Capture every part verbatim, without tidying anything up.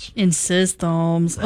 systems. In systems. Ugh.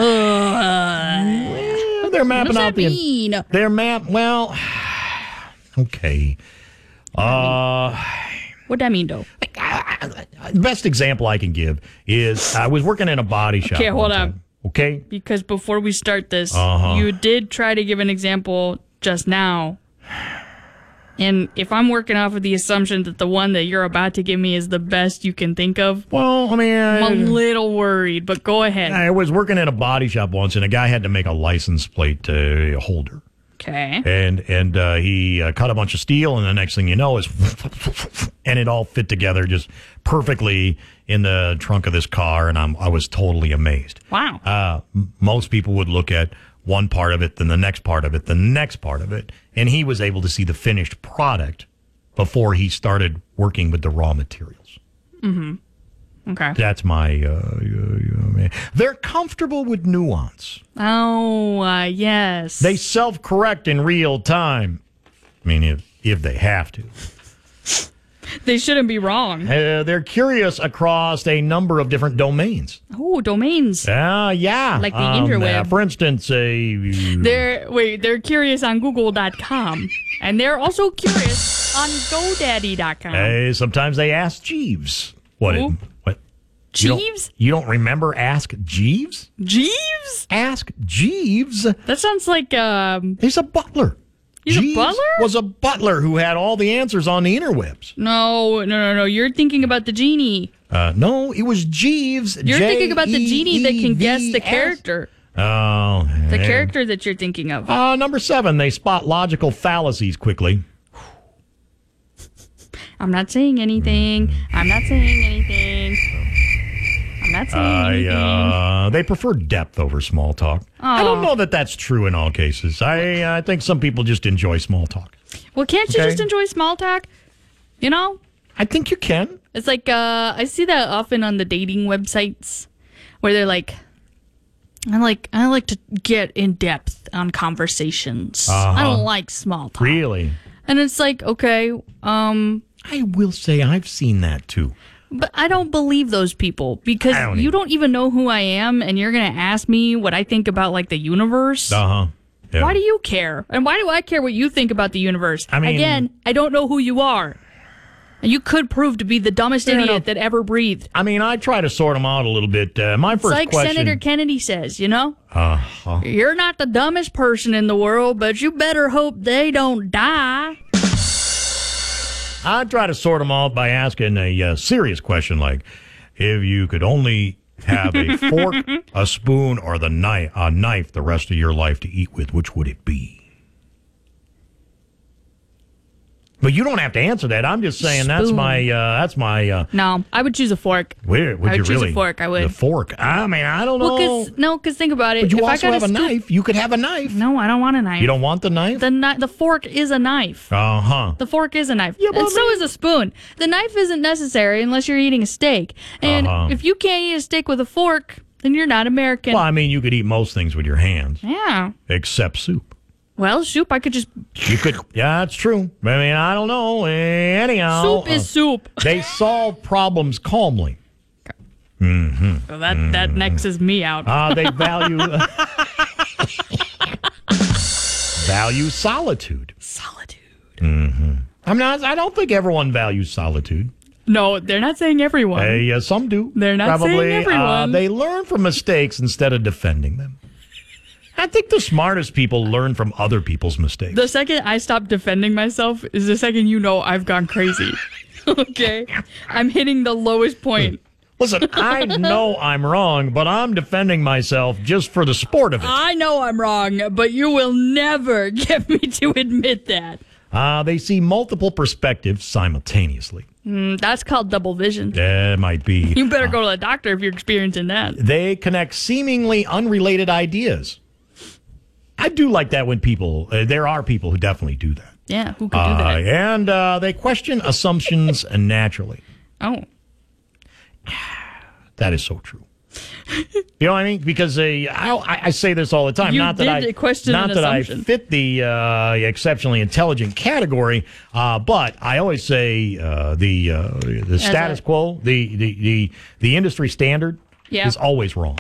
Well, they're mapping what does out that the. mean? They're map. Well, okay. Uh, What'd that mean, though? the best example I can give is I was working in a body shop. Okay, hold one on. time, Okay. Because before we start this, Uh-huh. you did try to give an example just now. And if I'm working off of the assumption that the one that you're about to give me is the best you can think of, Well, I mean, I'm a I, little worried, but go ahead. I was working in a body shop once, and a guy had to make a license plate uh, holder. Okay. And and uh, he uh, cut a bunch of steel, and the next thing you know is, and it all fit together just perfectly in the trunk of this car, and I'm I was totally amazed. Wow. Uh, m- most people would look at one part of it, then the next part of it, the next part of it, and he was able to see the finished product before he started working with the raw materials. Mm-hmm. Okay. That's my. Uh, uh, uh, they're comfortable with nuance. Oh, uh, yes. They self-correct in real time. I mean, if if they have to. They shouldn't be wrong. Uh, they're curious across a number of different domains. Oh, domains. Uh, yeah. Like the Um, interweb. uh, for instance, a. They're wait, they're curious on Google dot com. And they're also curious on GoDaddy dot com. Uh, sometimes they ask Jeeves. What? Who? It, what? You don't- Jeeves? You don't remember Ask Jeeves? Jeeves? Ask Jeeves. That sounds like um He's a butler. He's a Jeeves butler? was a butler who had all the answers on the interwebs. no, no, no, no. You're thinking about the genie. Uh, no, it was Jeeves. You're thinking about the genie that can guess the J E E V S. character. Oh. The yeah. character that you're thinking of. Uh, number seven, they spot logical fallacies quickly. I'm not saying anything. I'm not saying anything. I'm not saying I, anything. uh, they prefer depth over small talk. I don't know that that's true in all cases. I, I think some people just enjoy small talk. Well, can't you okay. just enjoy small talk? You know? I think you can. It's like, uh, I see that often on the dating websites where they're like, I like I like to get in depth on conversations. Uh-huh. I don't like small talk. Really? And it's like, okay, um, I will say I've seen that too. but I don't believe those people because I don't you either. don't even know who I am and you're going to ask me what I think about like the universe. Uh huh. Yeah. Why do you care? And why do I care what you think about the universe? I mean- Again, I don't know who you are. And you could prove to be the dumbest Fair idiot enough. that ever breathed. I mean, I try to sort them out a little bit. Uh, my It's first like question. Senator Kennedy says, you know? Uh-huh. You're not the dumbest person in the world, but you better hope they don't die. I try to sort them out by asking a uh, serious question like, if you could only have a fork, a spoon, or the knife, a knife the rest of your life to eat with, which would it be? But you don't have to answer that. I'm just saying that's Spoon. my uh, that's my. Uh, No, I would choose a fork. where would I would you choose a really? fork, I would. The fork. I mean, I don't know. Well, cause, no, because think about it. but you if also I got have a scoop- knife. You could have a knife. No, I don't want a knife. You don't want the knife? The, kni- the fork is a knife. Uh huh. The fork is a knife. Yeah, but and I so mean- is a spoon. The knife isn't necessary unless you're eating a steak. And Uh-huh. if you can't eat a steak with a fork, then you're not American. Well, I mean, you could eat most things with your hands Yeah. except soup. Well, soup, I could just... You could. Yeah, that's true. I mean, I don't know. Anyhow, soup is uh, soup. they solve problems calmly. So that, that X's me out. Uh, they value value solitude. Solitude. I'm not. I don't think everyone values solitude. No, they're not saying everyone. Hey, uh, some do. They're not saying Probably, everyone. Uh, they learn from mistakes instead of defending them. I think the smartest people learn from other people's mistakes. The second I stop defending myself is the second you know I've gone crazy. Okay? I'm hitting the lowest point. Listen, I know I'm wrong, but I'm defending myself just for the sport of it. I know I'm wrong, but you will never get me to admit that. Uh, they see multiple perspectives simultaneously. Mm, that's called double vision. That might be. You better go to the doctor if you're experiencing that. They connect seemingly unrelated ideas. I do like that when people, uh, there are people who definitely do that. Yeah, who could do Uh, that? and uh, they question assumptions naturally. Oh. That is so true. You know what I mean? Because uh, I, I say this all the time. You not that did I question not an that I assumption. fit the uh, exceptionally intelligent category, uh, but I always say uh, the uh, the status a- quo, the, the the the industry standard Yeah. is always wrong.